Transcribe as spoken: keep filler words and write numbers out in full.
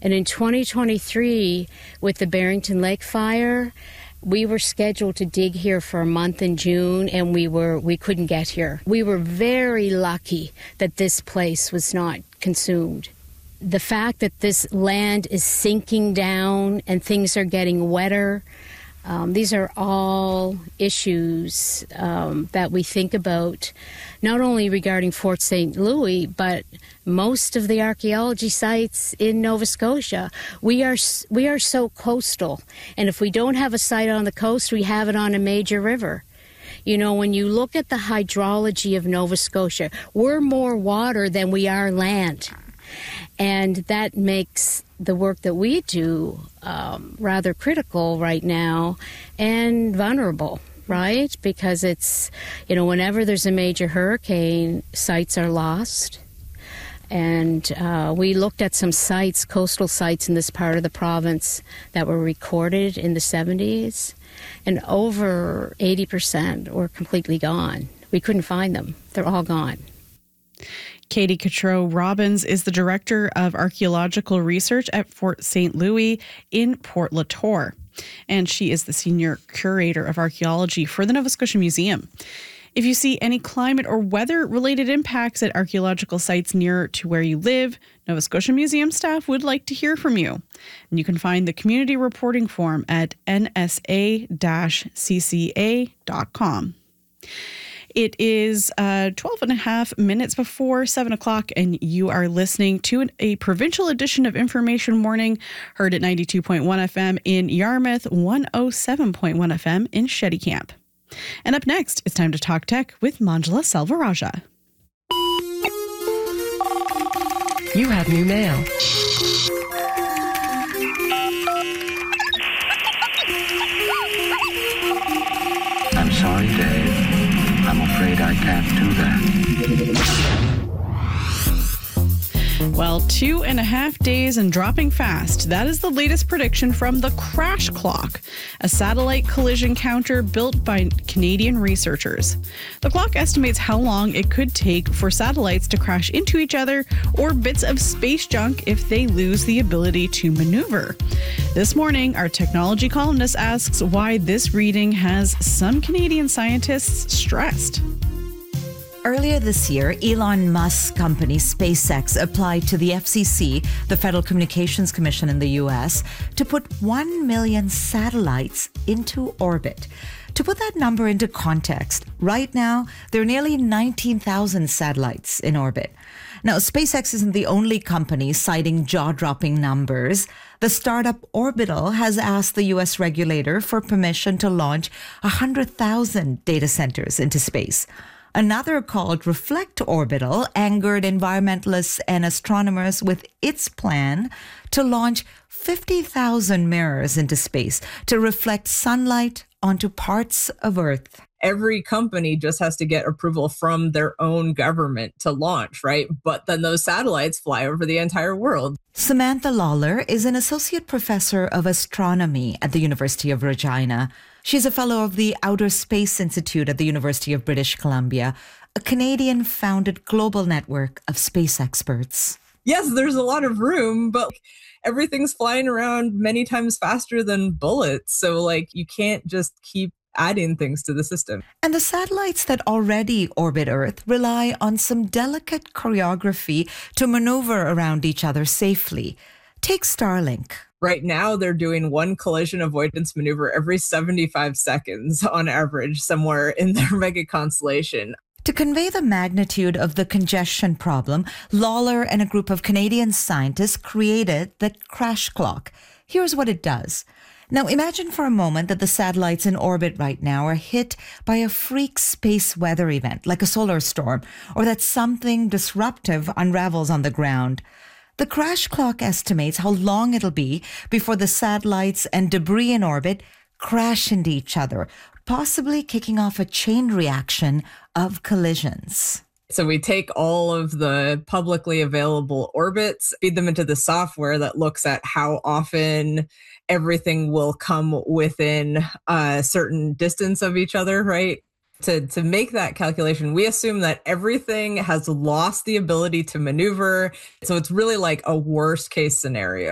And in twenty twenty-three, with the Barrington Lake fire, we were scheduled to dig here for a month in June, and we were we couldn't get here. We were very lucky that this place was not consumed. The fact that this land is sinking down and things are getting wetter, um, these are all issues um, that we think about, not only regarding Fort Saint Louis, but most of the archaeology sites in Nova Scotia. We are we are so coastal, and if we don't have a site on the coast, we have it on a major river. You know, when you look at the hydrology of Nova Scotia, we're more water than we are land. And that makes the work that we do um, rather critical right now and vulnerable, right? Because it's, you know, whenever there's a major hurricane, sites are lost. And uh, we looked at some sites, coastal sites in this part of the province that were recorded in the seventies, and over eighty percent were completely gone. We couldn't find them. They're all gone. Katie Cotreau Robbins is the Director of Archaeological Research at Fort Saint Louis in Port Latour, and she is the Senior Curator of Archaeology for the Nova Scotia Museum. If you see any climate or weather-related impacts at archaeological sites near to where you live, Nova Scotia Museum staff would like to hear from you. And you can find the community reporting form at n s a dash c c a dot com. It is uh, twelve and a half minutes before seven o'clock, and you are listening to an, a provincial edition of Information Morning, heard at ninety-two point one F M in Yarmouth, one oh seven point one F M in Shettycamp. And up next, it's time to talk tech with Manjula Selvarajah. You have new mail. I'm sorry, Dave. I'm afraid I can't do that. Well, two and a half days and dropping fast. That is the latest prediction from the Crash Clock, a satellite collision counter built by Canadian researchers. The clock estimates how long it could take for satellites to crash into each other or bits of space junk if they lose the ability to maneuver. This morning, our technology columnist asks why this reading has some Canadian scientists stressed. Earlier this year, Elon Musk's company SpaceX applied to the F C C, the Federal Communications Commission in the U S, to put one million satellites into orbit. To put that number into context, right now, there are nearly nineteen thousand satellites in orbit. Now, SpaceX isn't the only company citing jaw-dropping numbers. The startup Orbital has asked the U S regulator for permission to launch one hundred thousand data centers into space. Another, called Reflect Orbital, angered environmentalists and astronomers with its plan to launch fifty thousand mirrors into space to reflect sunlight onto parts of Earth. Every company just has to get approval from their own government to launch, right? But then those satellites fly over the entire world. Samantha Lawler is an associate professor of astronomy at the University of Regina. She's a fellow of the Outer Space Institute at the University of British Columbia, a Canadian-founded global network of space experts. Yes, there's a lot of room, but everything's flying around many times faster than bullets. So, like, you can't just keep adding things to the system. And the satellites that already orbit Earth rely on some delicate choreography to maneuver around each other safely. Take Starlink. Right now, they're doing one collision avoidance maneuver every seventy-five seconds on average somewhere in their mega constellation. To convey the magnitude of the congestion problem, Lawler and a group of Canadian scientists created the Crash Clock. Here's what it does. Now, imagine for a moment that the satellites in orbit right now are hit by a freak space weather event, like a solar storm, or that something disruptive unravels on the ground. The Crash Clock estimates how long it'll be before the satellites and debris in orbit crash into each other, possibly kicking off a chain reaction of collisions. So we take all of the publicly available orbits, feed them into the software that looks at how often everything will come within a certain distance of each other, right? To, to make that calculation, we assume that everything has lost the ability to maneuver. So it's really like a worst case scenario.